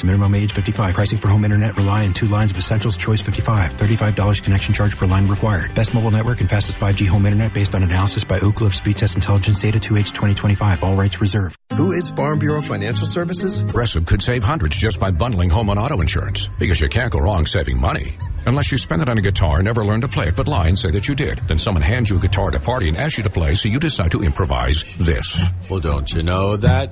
Minimum age 55. Pricing for home internet rely on 2 lines of essentials. Choice 55. $35 connection charge per line required. Best mobile network and fastest 5G home internet based on analysis by Ookla of Speed Test Intelligence data 2H 2025. All rights reserved. Who is Farm Bureau Financial Services? Progressive could save hundreds just by bundling home and auto insurance, because you can't go wrong saving money. Unless you spend it on a guitar, never learn to play it, but lie and say that you did. Then someone hands you a guitar at a party and asks you to play, so you decide to improvise this. Well, don't you know that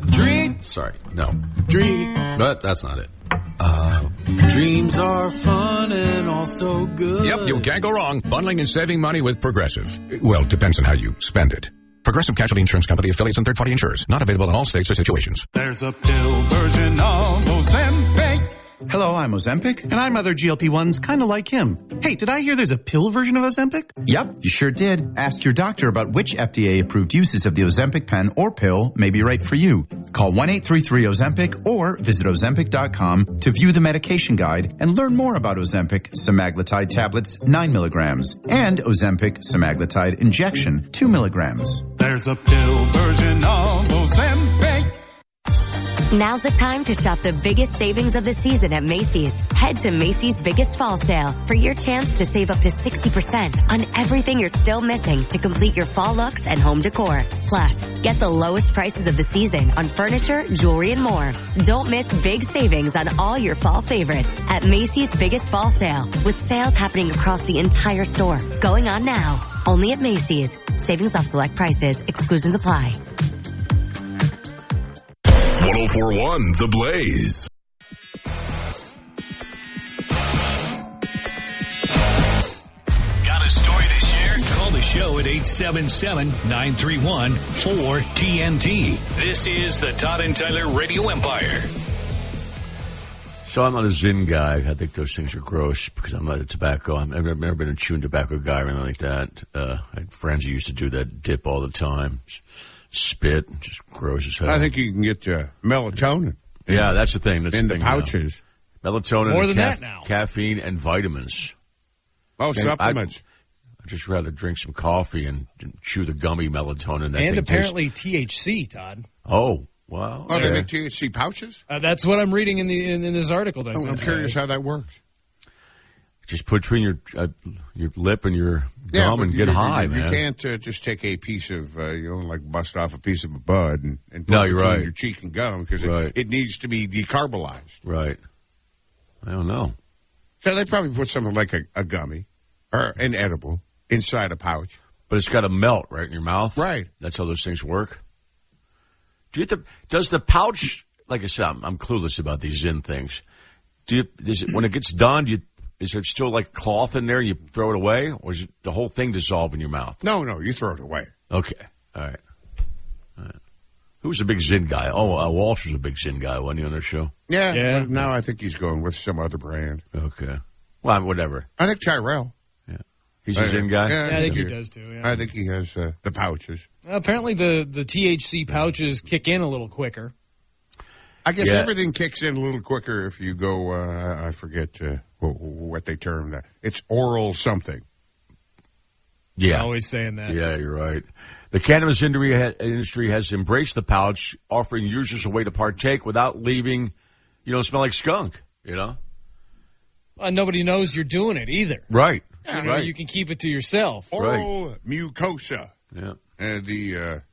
but that's not it. Dreams are fun and also good. Yep, you can't go wrong bundling and saving money with Progressive. Well, depends on how you spend it. Progressive Casualty Insurance Company, affiliates, and third-party insurers. Not available in all states or situations. There's a pill version of Ozempic. Hello, I'm Ozempic. And I'm other GLP-1s kind of like him. Hey, did I hear there's a pill version of Ozempic? Yep, you sure did. Ask your doctor about which FDA-approved uses of the Ozempic pen or pill may be right for you. Call 1-833-OZEMPIC or visit Ozempic.com to view the medication guide and learn more about Ozempic semaglutide tablets 9 milligrams and Ozempic semaglutide injection 2 milligrams. There's a pill version of Ozempic. Now's the time to shop the biggest savings of the season at Macy's. Head to Macy's Biggest Fall Sale for your chance to save up to 60% on everything you're still missing to complete your fall looks and home decor. Plus, get the lowest prices of the season on furniture, jewelry, and more. Don't miss big savings on all your fall favorites at Macy's Biggest Fall Sale, with sales happening across the entire store. Going on now. Only at Macy's. Savings off select prices. Exclusions apply. 104.1 The Blaze. Got a story to share? Call the show at 877-931-4TNT. This is the Todd and Tyler Radio Empire. So I'm not a Zyn guy. I think those things are gross because I'm not a tobacco. I've never been a chewing tobacco guy or anything like that. I had friends who used to do that dip all the time. Spit, just gross as hell. I think you can get melatonin. Yeah, that's the thing. That's in the pouches. Melatonin, more than that now. Caffeine and vitamins. Oh, supplements. I'd just rather drink some coffee and chew the gummy melatonin. And apparently THC, Todd. Oh, wow. Oh, they make THC pouches? That's what I'm reading in this article. I'm curious how that works. Just put between your lip and your gum and get high, man. You can't just take a piece of, like bust off a piece of a bud and put no, it you're between right. your cheek and gum because it needs to be decarbolized. Right. I don't know. So they probably put something like a gummy or an edible inside a pouch. But it's got to melt right in your mouth. Right. That's how those things work. Does the pouch, like I said, I'm clueless about these Zyn things. When it gets done, is there still like cloth in there? You throw it away, or is the whole thing dissolve in your mouth? No, you throw it away. Okay, all right. Who's a big Zyn guy? Oh, Walsh was a big Zyn guy, wasn't he, on their show? Yeah. But now I think he's going with some other brand. Okay. Well, whatever. I think Tyrell. Yeah, he's a Zyn guy. Yeah, I think he does too. Yeah. I think he has the pouches. Apparently, the THC pouches kick in a little quicker. I guess everything kicks in a little quicker if you go. I forget what they term that. It's oral something. Yeah, I'm always saying that. Yeah, you're right. The cannabis industry has embraced the pouch, offering users a way to partake without leaving, smell like skunk. Nobody knows you're doing it either. Right. Right. You can keep it to yourself. Oral mucosa. Yeah. And the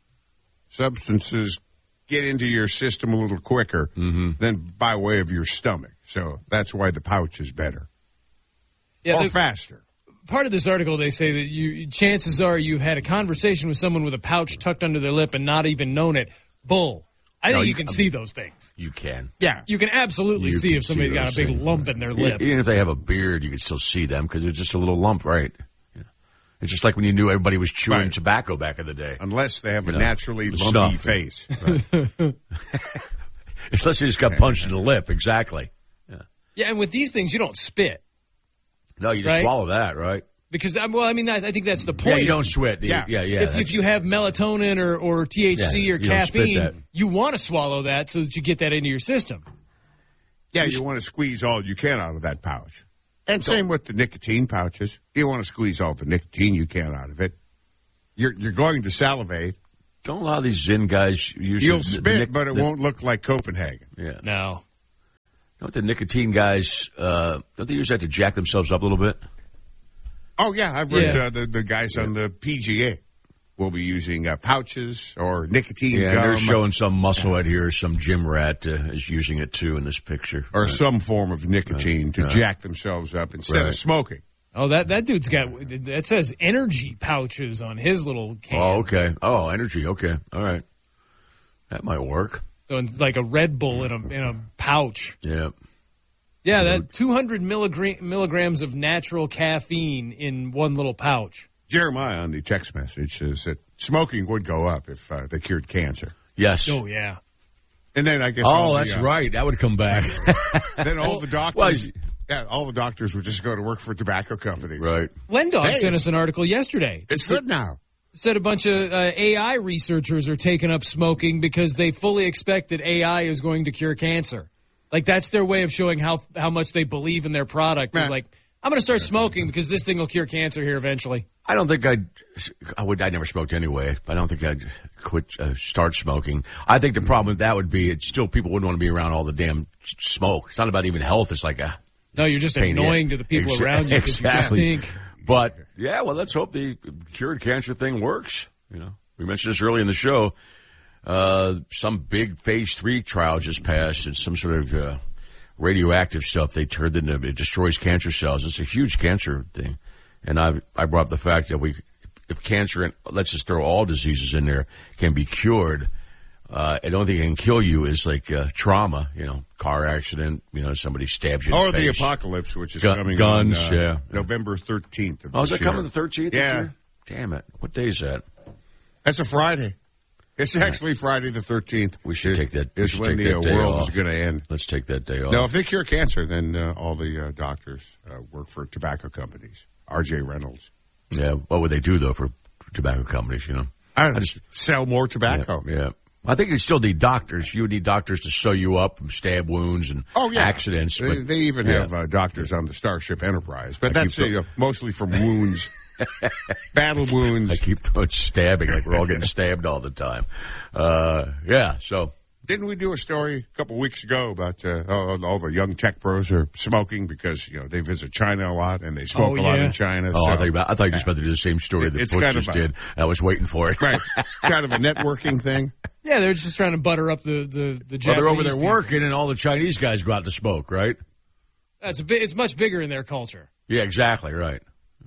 substances get into your system a little quicker than by way of your stomach. So that's why the pouch is better. Yeah, or faster. Part of this article, they say that chances are you had a conversation with someone with a pouch tucked under their lip and not even known it. Bull. I think you can see those things. You can. Yeah. You can absolutely see if somebody's got a big lump in their lip. Even if they have a beard, you can still see them because it's just a little lump, right? It's just like when you knew everybody was chewing tobacco back in the day. Unless they have a naturally lumpy face. Right. Unless they just got punched in the lip, exactly. Yeah, and with these things, you don't spit. No, you just swallow that, right? Because, I think that's the point. Yeah, you don't sweat. Yeah. If you have melatonin or THC or caffeine, you want to swallow that so that you get that into your system. Yeah, you want to squeeze all you can out of that pouch. And same with the nicotine pouches. You want to squeeze all the nicotine you can out of it. You're going to salivate. Don't a lot of these Zyn guys use You'll spit, but it won't look like Copenhagen. Yeah. No. Don't the nicotine guys, don't they use that to jack themselves up a little bit? Oh, yeah. I've read the guys on the PGA will be using pouches or nicotine gum. They're showing some musclehead here. Some gym rat is using it, too, in this picture. Or some form of nicotine to jack themselves up instead of smoking. Oh, that dude's got, it says energy pouches on his little can. Oh, okay. Oh, energy. Okay. All right. That might work. So it's like a Red Bull in a pouch. Yeah. Yeah, that 200 milligrams of natural caffeine in one little pouch. Jeremiah on the text message says that smoking would go up if they cured cancer. Yes. Oh, yeah. And then I guess... Oh, that's right. That would come back. Then all the doctors... all the doctors would just go to work for tobacco companies. Right. Lendog sent us an article yesterday. It's good now. Said a bunch of AI researchers are taking up smoking because they fully expect that AI is going to cure cancer. Like, that's their way of showing how much they believe in their product. They're like, I'm going to start smoking because this thing will cure cancer here eventually. I don't think I never smoked anyway, but I don't think I'd start smoking. I think the problem with that would be still people wouldn't want to be around all the damn smoke. It's not about even health. It's like no, you're just annoying to the people around you. Exactly. You stink. But yeah, well, let's hope the cured cancer thing works. You know, we mentioned this early in the show. Some big phase 3 trial just passed. It's some sort of radioactive stuff they turned into. It destroys cancer cells. It's a huge cancer thing. And I brought up the fact that if cancer, and let's just throw all diseases in there, can be cured, I don't think it can kill you is like trauma, car accident, somebody stabs you in the face. Or the apocalypse, which is coming guns, on November 13th of is that coming the 13th? Yeah. Damn it. What day is that? That's a Friday. It's actually Friday the 13th. We should take that. Is when the world is going to end. Let's take that day off. No, if they cure cancer, then all the doctors work for tobacco companies. R.J. Reynolds. Yeah. What would they do, though, for tobacco companies, I don't know. Sell more tobacco. Yeah. I think you still need doctors. You would need doctors to sew you up from stab wounds and accidents. They even have doctors on the Starship Enterprise. But that's mostly from wounds. Battle wounds. I keep stabbing like we're all getting stabbed all the time. So. Didn't we do a story a couple weeks ago about all the young tech pros are smoking because, they visit China a lot and they smoke a lot in China. Oh, so, I thought you were just about to do the same story that Bush just did. I was waiting for it. Right. Kind of a networking thing. Yeah, they're just trying to butter up the Japanese. Well, they're over there working and all the Chinese guys go out to smoke, right? It's much bigger in their culture. Yeah, exactly, right.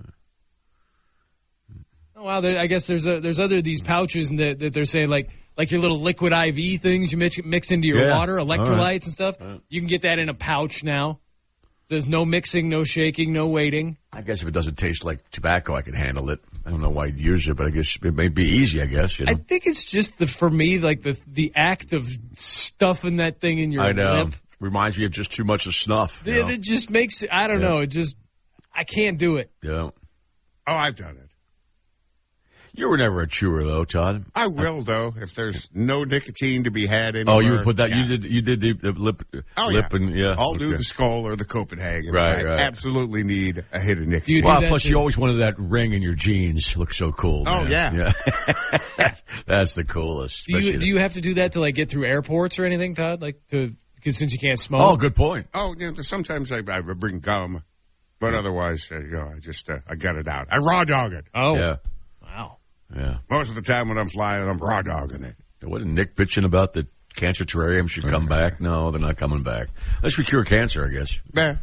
Oh, wow, I guess there's these pouches that they're saying like your little liquid IV things you mix into your water, electrolytes and stuff. You can get that in a pouch now. There's no mixing, no shaking, no waiting. I guess if it doesn't taste like tobacco, I can handle it. I don't know why you'd use it, but I guess it may be easy, I guess. I think it's just for me, like the act of stuffing that thing in your lip. Reminds me of just too much of snuff. It just makes, I don't know, I can't do it. Yeah. Oh, I've done it. You were never a chewer, though, Todd. I will, though, if there's no nicotine to be had anymore. Oh, you would put that. Yeah. You did the lip. I'll do the Skoal or the Copenhagen. Right. I absolutely need a hit of nicotine. Plus, you always wanted that ring in your jeans. Look so cool. Oh, man. Yeah. That's the coolest. Do you have to do that to get through airports or anything, Todd? Because since you can't smoke. Oh, good point. Oh, sometimes I bring gum, but otherwise, I get it out. I raw dog it. Oh, yeah. Wow. Yeah. Most of the time when I'm flying, I'm raw dogging it. Wasn't Nick bitching about the cancer terrarium should come back? No, they're not coming back. Unless we cure cancer, I guess. Yeah.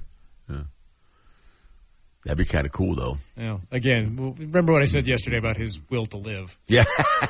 That'd be kind of cool, though. Yeah. Again, remember what I said yesterday about his will to live. Yeah.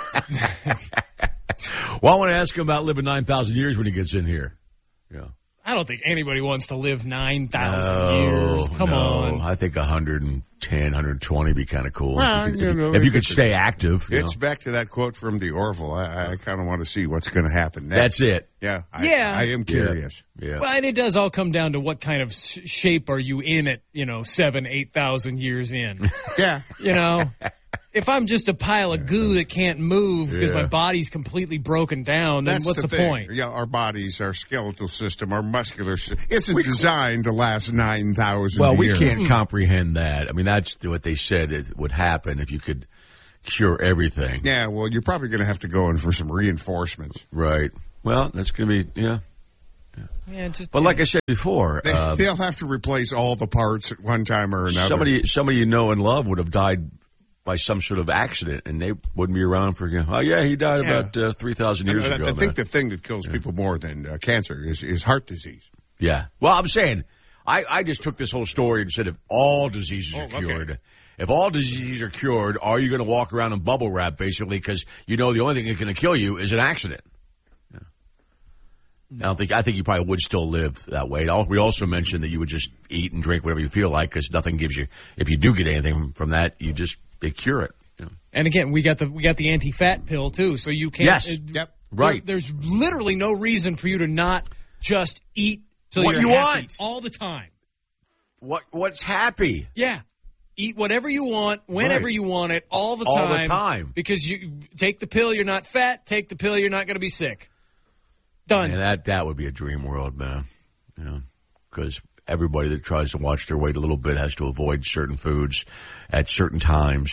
Well, I want to ask him about living 9,000 years when he gets in here. Yeah. I don't think anybody wants to live 9,000 years. Come on. I think 110, 120 would be kind of cool. Well, if you could stay active. It's back to that quote from the Orville. I kind of want to see what's going to happen next. That's it. Yeah. I am curious. Yeah. Well, and it does all come down to what kind of shape are you in at, 7,000, 8,000 years in. Yeah. If I'm just a pile of goo that can't move because my body's completely broken down, then what's the point? Yeah, our bodies, our skeletal system, our muscular system isn't designed to last 9,000 years. Well, we can't comprehend that. I mean, that's what they said it would happen if you could cure everything. Yeah, well, you're probably going to have to go in for some reinforcements. Right. Well, that's going to be, Yeah, but like I said before, they'll have to replace all the parts at one time or another. Somebody you know and love would have died by some sort of accident, and they wouldn't be around for, he died about 3,000 years ago. I think the thing that kills people more than cancer is heart disease. Yeah. Well, I'm saying, I just took this whole story and said if all diseases are cured, if all diseases are cured, are you going to walk around in bubble wrap, basically, because the only thing that's going to kill you is an accident? Yeah. No. I think you probably would still live that way. We also mentioned that you would just eat and drink whatever you feel like, because nothing gives you, if you do get anything from that, they cure it. And again, we got the anti-fat pill too, so you can't. Yes. Yep. Right. There's literally no reason for you to not just eat till what you're you happy want all the time. What's happy? Yeah. Eat whatever you want, whenever you want it, all the time. All the time. Because you take the pill, you're not fat. Take the pill, you're not going to be sick. Done. And that would be a dream world, man. Because everybody that tries to watch their weight a little bit has to avoid certain foods at certain times,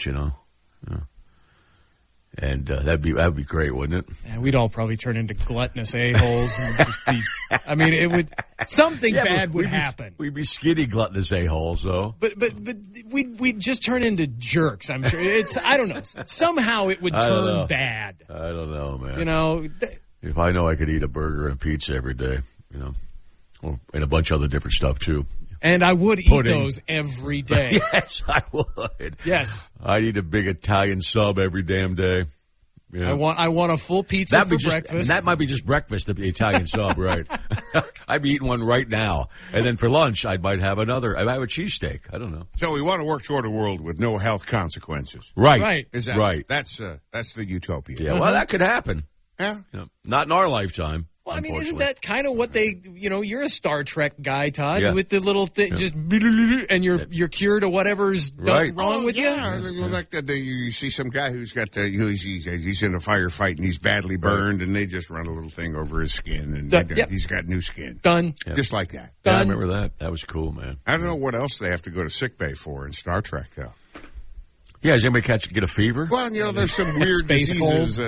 And that'd be great, wouldn't it? Yeah, we'd all probably turn into gluttonous a-holes. And just be, it would, something bad would happen. We'd be skinny gluttonous a-holes, though. But we'd just turn into jerks, I'm sure. I don't know. Somehow it would turn bad. I don't know, man. If I know I could eat a burger and a pizza every day, and a bunch of other different stuff, too. And I would eat those every day. Yes, I would. Yes. I'd eat a big Italian sub every damn day. Yeah. I want a full pizza for breakfast. And that might be just breakfast, the Italian sub, right? I'd be eating one right now. And then for lunch, I might have another. I have a cheesesteak. I don't know. So we want to work toward a world with no health consequences. Right. Is that right? That's the utopia. Yeah, well, that could happen. Yeah. Not in our lifetime. Well, I mean, isn't that kind of what they, you're a Star Trek guy, Todd, with the little thing, just, and you're cured of whatever's done wrong with you? Like you see some guy who's got, he's in a firefight and he's badly burned, and they just run a little thing over his skin, and he's got new skin. Done. Yep. Just like that. Done. Yeah, I remember that. That was cool, man. I don't know what else they have to go to sickbay for in Star Trek, though. Yeah, does anybody get a fever? Well, there's some weird diseases,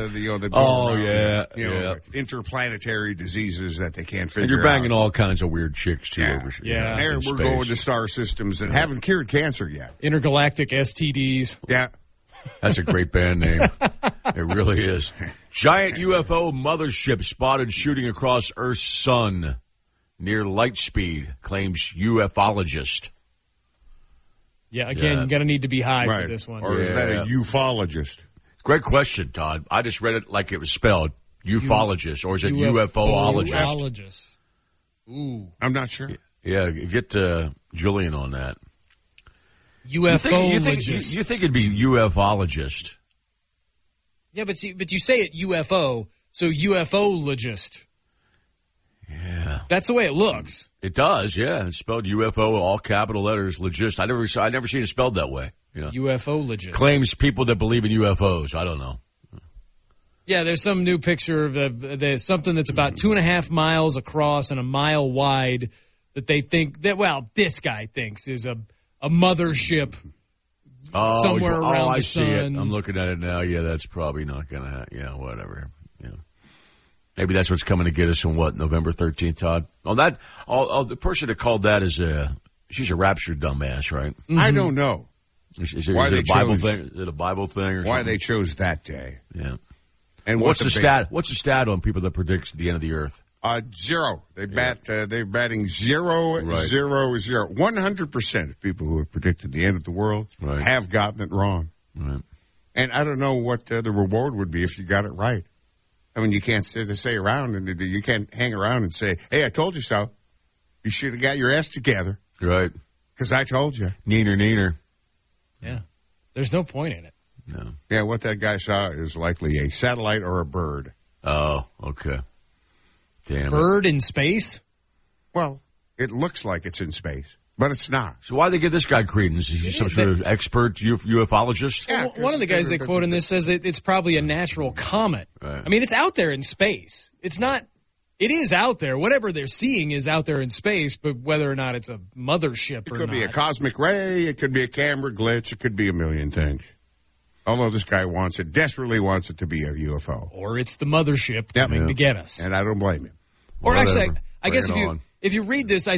interplanetary diseases that they can't figure out. And you're banging all kinds of weird chicks, too. We're going to star systems that haven't cured cancer yet. Intergalactic STDs. Yeah. That's a great band name. It really is. Giant UFO mothership spotted shooting across Earth's sun near light speed, claims ufologist. Yeah, again, you're going to need to be high for this one. Or is that a ufologist? Great question, Todd. I just read it like it was spelled. Ufologist. Or is it UFOologist? Ufologist. Ooh. I'm not sure. Yeah, get Julian on that. UFOologist. You think it'd be ufologist. Yeah, but you say it UFO, so UFOologist. Yeah. That's the way it looks. It does, yeah. It's spelled UFO, all capital letters, logist. I never seen it spelled that way. UFOologist. Claims people that believe in UFOs. I don't know. Yeah, there's some new picture of there's something that's about 2.5 miles across and 1 mile wide that they think this guy thinks is a mothership somewhere around the sun. I see it. I'm looking at it now. Yeah, that's probably not going to happen. Yeah, whatever. Yeah. Maybe that's what's coming to get us on November 13th, Todd? The person that called that she's a raptured dumbass, right? Mm-hmm. I don't know. Is it a Bible thing? Is it a Bible thing or why something? They chose that day? Yeah. And what's the stat? What's the stat on people that predict the end of the earth? 0. They're batting 0, 0, 0. 100% of people who have predicted the end of the world have gotten it wrong. Right. And I don't know what the reward would be if you got it right. I mean, you can't say around, and you can't hang around and say, "Hey, I told you so." You should have got your ass together, right? Because I told you. Neener. Yeah, there's no point in it. No. Yeah, what that guy saw is likely a satellite or a bird. Oh, okay. Damn. Bird in space? Well, it looks like it's in space, but it's not. So why they give this guy credence? Is he some sort of expert ufologist? Yeah, one of the guys they quote in this says it's probably a natural comet. Right. I mean, it's out there in space. It is out there. Whatever they're seeing is out there in space, but whether or not it's a mothership or not. It could be a cosmic ray. It could be a camera glitch. It could be a million things. Although this guy desperately wants it to be a UFO. Or it's the mothership coming to get us. And I don't blame him. Or actually, I guess if you read this, I